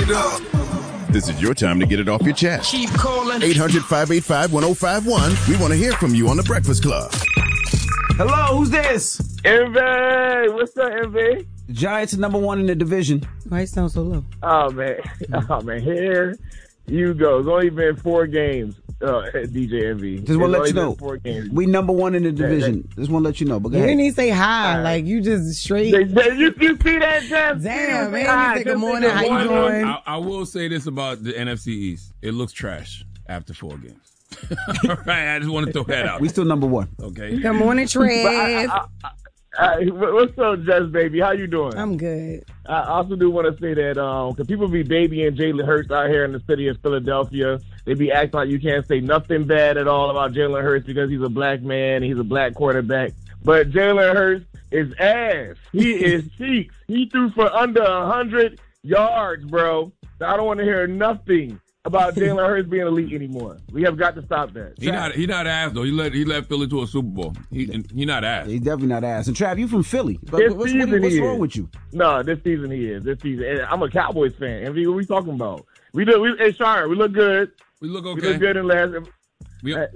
it up. This is your time to get it off your chest. Keep calling. 800-585-1051. We want to hear from you on The Breakfast Club. Hello, who's this? MV, what's up, MV? The Giants are number one in the division. Why it sound so low? Oh man, here you go. It's only been 4 games, DJ MV. Just want to let you know, 4 games. we number one in the division. Just want to let you know. But go You ahead. didn't even say hi, like you just straight. You see that, Jeff? Damn, man. You say good morning. How you doing? I will say this about the NFC East. It looks trash after 4 games. All right, I just want to throw that out. We still number one. Okay. Good morning, Trev. What's up, Jess, baby? How you doing? I'm good. I also do want to say that because people be babying Jalen Hurts out here in the city of Philadelphia. They be acting like you can't say nothing bad at all about Jalen Hurts because he's a black man and he's a black quarterback. But Jalen Hurts is ass. He is cheeks. He threw for under 100 yards, bro. So I don't want to hear nothing about Jalen Hurts being elite anymore. We have got to stop that. He not ass though. He led Philly to a Super Bowl. He not ass. He's definitely not ass. And Trav, you from Philly. This What's season he wrong is. with you? No, this season he is. This season. And I'm a Cowboys fan. MV, what we talking about? Hey, Shire, we look good. We look okay. We look good in last. We look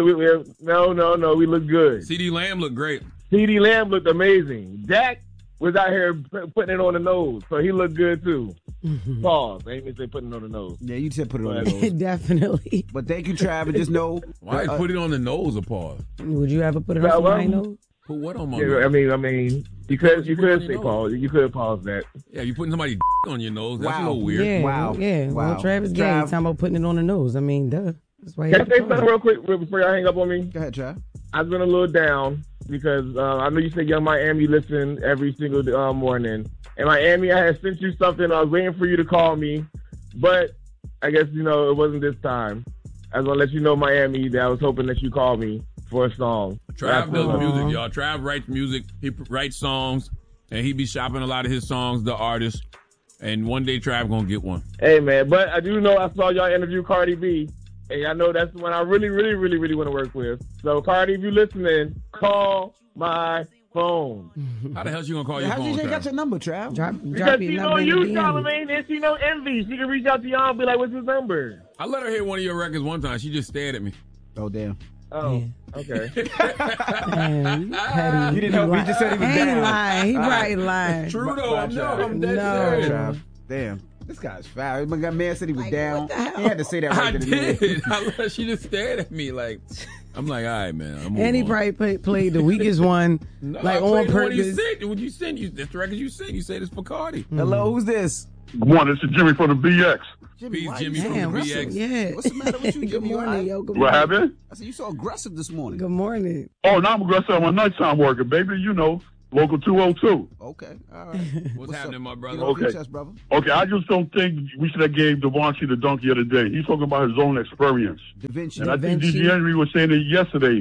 good. CD Lamb looked great. CD Lamb looked amazing. Dak was out here putting it on the nose, so he looked good too. Pause. I ain't gonna say putting it on the nose. Yeah, you said put it on the nose. Definitely. But thank you, Trav. And just know. Why put it on the nose or pause? Would you ever put it on my nose? Put what on my Yeah, nose? I mean, you could say pause. You could pause that. Yeah, you putting somebody's on your nose. That's a little weird. Yeah, Wow. Yeah. Wow. Well, Travis Gay talking about putting it on the nose. I mean, duh. That's why. Can I say something real quick before y'all hang up on me? Go ahead, Trav. I've been a little down because I know you said Young Miami listen every single morning. And Miami, I had sent you something. I was waiting for you to call me, but I guess, it wasn't this time. I was going to let you know, Miami, that I was hoping that you called me for a song. Trav does music, y'all. Trav writes music. He writes songs, and he be shopping a lot of his songs, the artist. And one day Trav going to get one. Hey, man, but I do know I saw y'all interview Cardi B. And I know that's the one I really, really, really, really want to work with. So, Cardi, if you're listening, call my phone. How the hell she gonna call your How phone? did you got your number, Trav? Because she know you, Charlamagne, and she know Envy. She can reach out to y'all and be like, what's his number? I let her hear one of your records one time. She just stared at me. Oh, damn. Oh, okay. Damn, petty. You didn't know. We just said he was He ain't down. lying. He probably lying. True though. I'm dead No. serious. Trav. Damn. This guy's foul. My man said he was down. what the hell? He had to say that right I to the man. did. She just stared at me like. I'm like, all right, man. I'm And he probably played the weakest one, no, like I on played the one you purpose. sent. What you sent? That's the record you sent. You said it's for Cardi. Hello, who's this? Good morning, this is Jimmy from the BX. Peace, why Jimmy you from Damn, the what's BX. yeah. What's the matter with you, Good Jimmy? morning, yo. Good What morning. happened? I said, you so aggressive this morning. Good morning. Oh, now I'm aggressive. I'm a nighttime worker, baby. Local 202. Okay, all right. What's happening, my brother? Get off your Okay. chest, brother. Okay, I just don't think we should have gave Devontae the dunk the other day. He's talking about his own experience. Da Vinci. And I think Vinci. DJ Henry was saying it yesterday.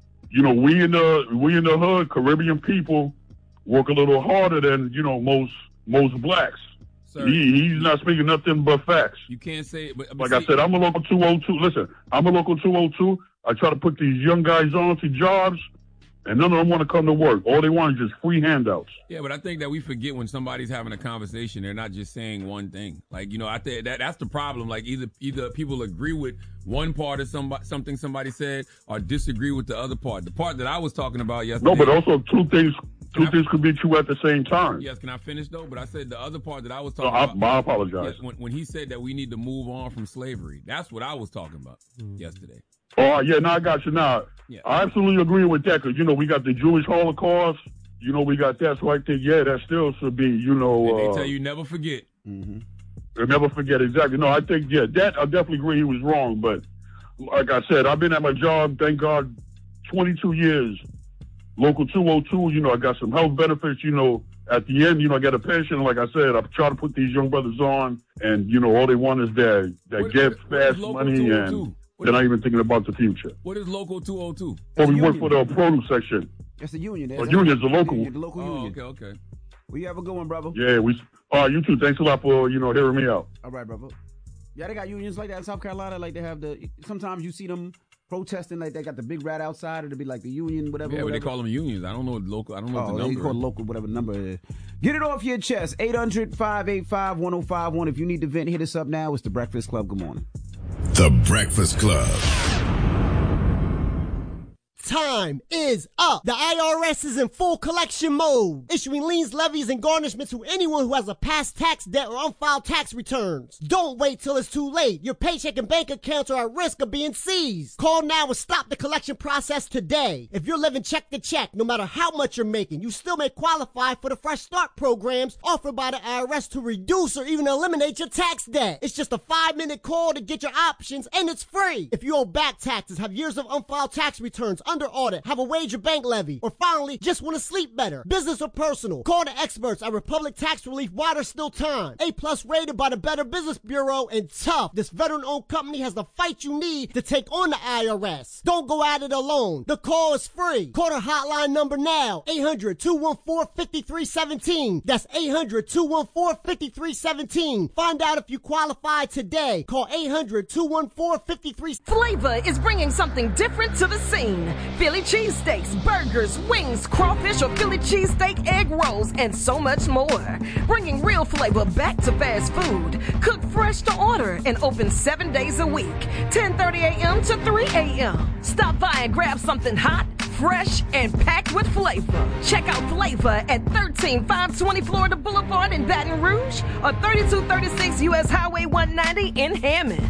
We in the hood, Caribbean people, work a little harder than, most blacks. Sir, He's not speaking nothing but facts. you can't say it. But Like see, I said, I'm a local 202. Listen, I'm a local 202. I try to put these young guys on to jobs, and none of them want to come to work. All they want is just free handouts. Yeah, but I think that we forget when somebody's having a conversation, they're not just saying one thing. Like, I think that's the problem. Like, either people agree with one part of something somebody said or disagree with the other part. The part that I was talking about yesterday. No, but also two things could be true at the same time. Yes, can I finish though? But I said the other part that I was No, talking about. I apologize. Yes, when he said that we need to move on from slavery, that's what I was talking about yesterday. Oh, yeah, now I got you now. Yeah. I absolutely agree with that because, we got the Jewish Holocaust. We got that. So I think, that still should be, And they tell you never forget. never forget exactly. No, I think, that I definitely agree he was wrong. But like I said, I've been at my job, thank God, 22 years. Local 202, I got some health benefits, at the end, I got a pension. Like I said, I try to put these young brothers on, and, all they want is that get fast money, and they're not even thinking about the future. What is Local 202? Well, we work for the produce section. That's the union. The union's the local. The local union. Okay. Well, you have a good one, brother. Yeah, you too. Thanks a lot for, hearing me out. All right, brother. Yeah, they got unions like that in South Carolina. Like they have sometimes you see them protesting like they got the big rat outside, it'll be like the union, whatever. Yeah, but whatever. they call them unions. I don't know what local. I don't know what the They number call is. it local, whatever the number is. Get it off your chest. 800-585-1051. If you need to vent, hit us up now. It's The Breakfast Club. Good morning. The Breakfast Club. Time is up. The IRS is in full collection mode, issuing liens, levies, and garnishments to anyone who has a past tax debt or unfiled tax returns. Don't wait till it's too late. Your paycheck and bank accounts are at risk of being seized. Call now and stop the collection process today. If you're living check to check, no matter how much you're making, you still may qualify for the Fresh Start programs offered by the IRS to reduce or even eliminate your tax debt. It's just a 5-minute call to get your options, and it's free. If you owe back taxes, have years of unfiled tax returns, under audit, have a wage or bank levy, or finally just want to sleep better, business or personal, call the experts at Republic Tax Relief while there's still time. A+ rated by the Better Business Bureau, and tough. This veteran-owned company has the fight you need to take on the IRS. Don't go at it alone. The call is free. Call the hotline number now, 800-214-5317. That's 800-214-5317. Find out if you qualify today. Call 800-214-5317. Flavor is bringing something different to the scene. Philly cheesesteaks, burgers, wings, crawfish, or Philly cheesesteak egg rolls, and so much more. Bringing real flavor back to fast food. Cooked fresh to order and open 7 days a week, 10:30 a.m. to 3 a.m. Stop by and grab something hot, fresh, and packed with flavor. Check out Flavor at 13520 Florida Boulevard in Baton Rouge or 3236 U.S. Highway 190 in Hammond.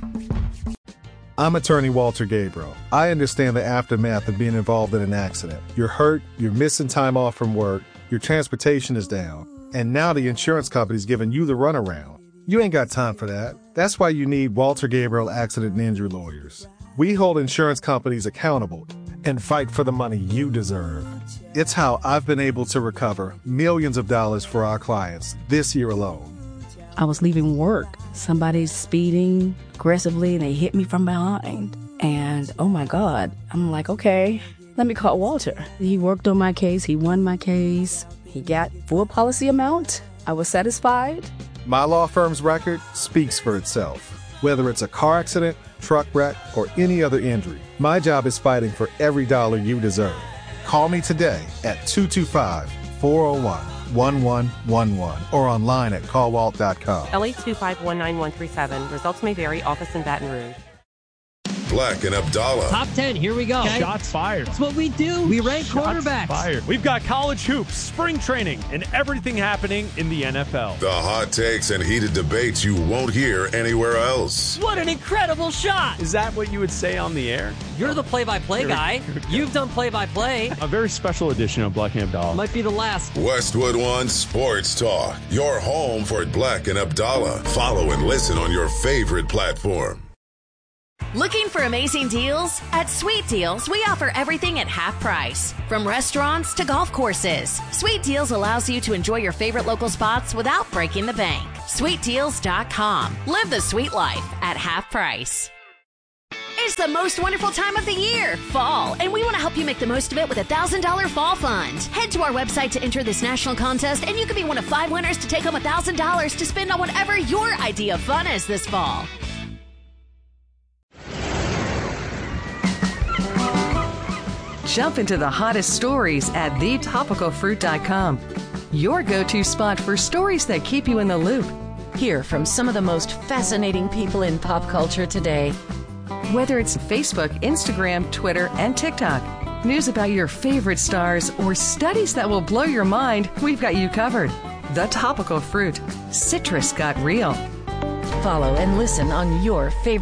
I'm attorney Walter Gabriel. I understand the aftermath of being involved in an accident. You're hurt, you're missing time off from work, your transportation is down, and now the insurance company's giving you the runaround. You ain't got time for that. That's why you need Walter Gabriel Accident and Injury Lawyers. We hold insurance companies accountable and fight for the money you deserve. It's how I've been able to recover millions of dollars for our clients this year alone. I was leaving work. Somebody's speeding aggressively and they hit me from behind. And oh my God, I'm like, okay, let me call Walter. He worked on my case. He won my case. He got full policy amount. I was satisfied. My law firm's record speaks for itself. Whether it's a car accident, truck wreck, or any other injury, my job is fighting for every dollar you deserve. Call me today at 225-401-1111 or online at callwalt.com. LA 2519137. Results may vary. Office in Baton Rouge. Black and Abdallah. Top 10, here we go. Okay. Shots fired. That's what we do. We rank quarterbacks. Fired. We've got college hoops, spring training, and everything happening in the NFL. The hot takes and heated debates you won't hear anywhere else. What an incredible shot. Is that what you would say on the air? You're the play-by-play guy. You've done play-by-play. A very special edition of Black and Abdallah. Might be the last. Westwood One Sports Talk. Your home for Black and Abdallah. Follow and listen on your favorite platform. Looking for amazing deals? At Sweet Deals, we offer everything at half price. From restaurants to golf courses, Sweet Deals allows you to enjoy your favorite local spots without breaking the bank. SweetDeals.com. Live the sweet life at half price. It's the most wonderful time of the year, fall, and we want to help you make the most of it with a $1,000 fall fund. Head to our website to enter this national contest, and you could be one of 5 winners to take home $1,000 to spend on whatever your idea of fun is this fall. Jump into the hottest stories at thetopicalfruit.com. Your go-to spot for stories that keep you in the loop. Hear from some of the most fascinating people in pop culture today. Whether it's Facebook, Instagram, Twitter, and TikTok, news about your favorite stars, or studies that will blow your mind, we've got you covered. The Topical Fruit. Citrus got real. Follow and listen on your favorite